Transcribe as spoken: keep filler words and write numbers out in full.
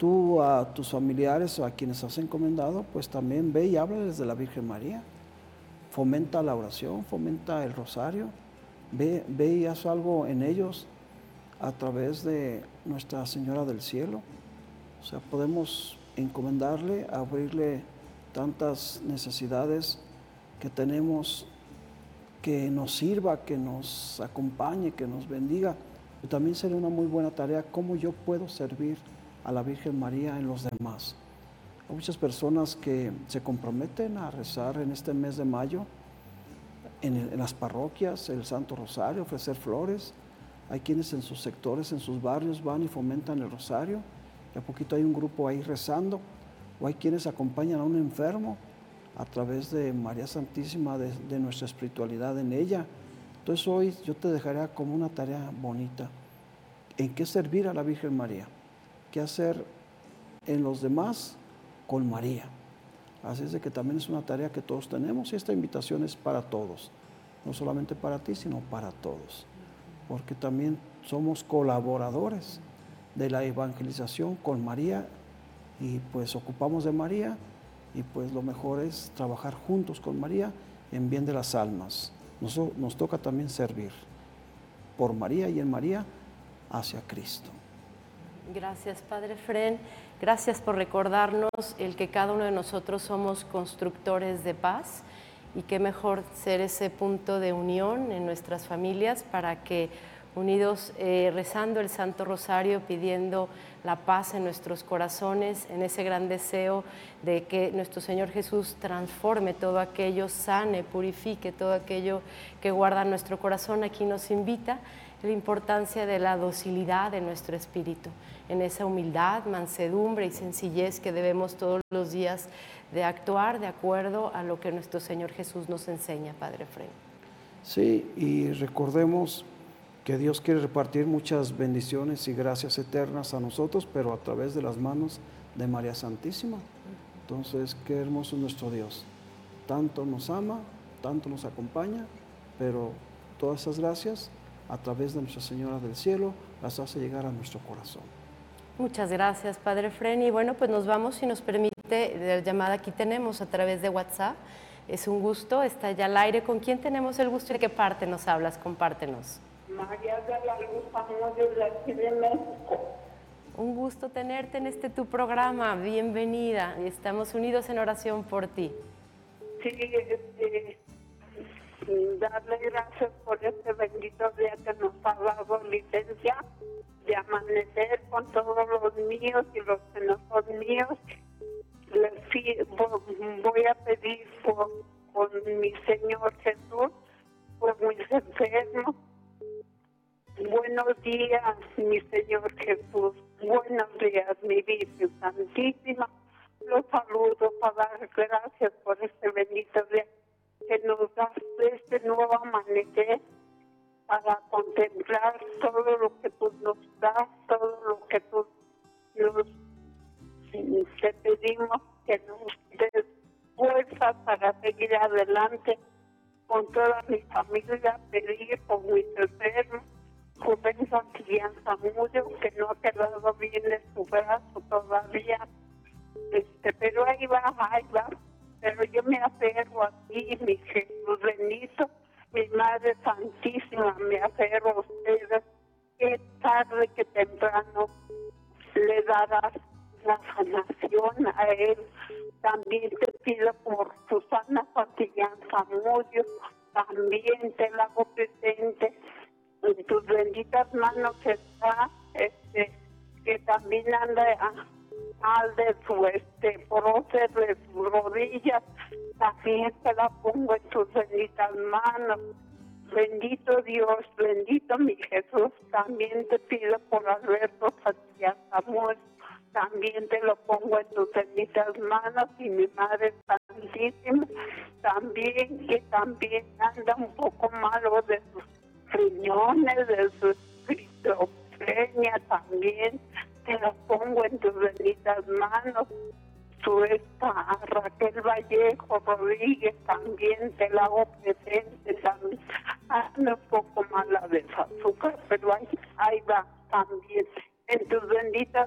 tú a tus familiares o a quienes has encomendado, pues también ve y háblales de la Virgen María. Fomenta la oración, fomenta el rosario, ve, ve y haz algo en ellos a través de Nuestra Señora del Cielo. O sea, podemos encomendarle, abrirle tantas necesidades que tenemos, que nos sirva, que nos acompañe, que nos bendiga. Y también sería una muy buena tarea cómo yo puedo servir a la Virgen María en los demás. Hay muchas personas que se comprometen a rezar en este mes de mayo, en, el, en las parroquias, el Santo Rosario, ofrecer flores. Hay quienes en sus sectores, en sus barrios van y fomentan el rosario. Y a poquito hay un grupo ahí rezando. O hay quienes acompañan a un enfermo a través de María Santísima, de, de nuestra espiritualidad en ella. Entonces hoy yo te dejaría como una tarea bonita. ¿En qué servir a la Virgen María? ¿Qué hacer en los demás con María? Así es de que también es una tarea que todos tenemos y esta invitación es para todos. No solamente para ti, sino para todos. Porque también somos colaboradores de la evangelización con María y pues ocupamos de María y pues lo mejor es trabajar juntos con María en bien de las almas. Nos, nos toca también servir por María y en María hacia Cristo. Gracias, Padre Fren. Gracias por recordarnos el que cada uno de nosotros somos constructores de paz y qué mejor ser ese punto de unión en nuestras familias para que unidos eh, rezando el Santo Rosario, pidiendo la paz en nuestros corazones, en ese gran deseo de que nuestro Señor Jesús transforme todo aquello, sane, purifique todo aquello que guarda nuestro corazón. Aquí nos invita la importancia de la docilidad de nuestro espíritu, en esa humildad, mansedumbre y sencillez que debemos todos los días de actuar de acuerdo a lo que nuestro Señor Jesús nos enseña, Padre Fren. Sí, y recordemos que Dios quiere repartir muchas bendiciones y gracias eternas a nosotros, pero a través de las manos de María Santísima. Entonces, qué hermoso es nuestro Dios. Tanto nos ama, tanto nos acompaña, pero todas esas gracias a través de Nuestra Señora del Cielo las hace llegar a nuestro corazón. Muchas gracias, Padre Fren. Y bueno, pues nos vamos, si nos permite, la llamada aquí tenemos a través de WhatsApp. Es un gusto, está ya al aire. ¿Con quién tenemos el gusto y de qué parte nos hablas? Compártenos. María de la Luz Zamudio, de aquí de México. Un gusto tenerte en este tu programa. Bienvenida. Estamos unidos en oración por ti. Sí, este, darle gracias por este bendito día que nos ha dado licencia de amanecer con todos los míos y los que no son míos. Les voy a pedir por, por mi Señor Jesús, por mis enfermos. Buenos días, mi Señor Jesús. Buenos días, mi Virgen Santísima. Los saludo para dar gracias por este bendito día que nos da este nuevo amanecer para contemplar todo lo que tú nos das, todo lo que tú nos te pedimos que nos des fuerza para seguir adelante con toda mi familia, pedir por mis enfermos. Rubén Santillán Zamudio, que no ha quedado bien de su brazo todavía, este, pero ahí va, ahí va, pero yo me aferro a ti, mi Jesús bendito, mi Madre Santísima, me aferro a ustedes, que tarde que temprano le darás la sanación a él. También te pido por Susana Santillán Zamudio, también te la hago presente. En tus benditas manos está, este, que también anda mal de su este, prócer, de sus rodillas, también te la pongo en tus benditas manos. Bendito Dios, bendito mi Jesús, también te pido por Alberto Santillán Zamudio, también te lo pongo en tus benditas manos, y mi Madre Santísima, también, que también anda un poco malo de sus riñones, de su esquizofrenia, también te lo pongo en tus benditas manos. Su esta Raquel Vallejo Rodríguez, también te la hago presente, también anda un poco mala de su azúcar, pero ahí, ahí va también. En tus benditas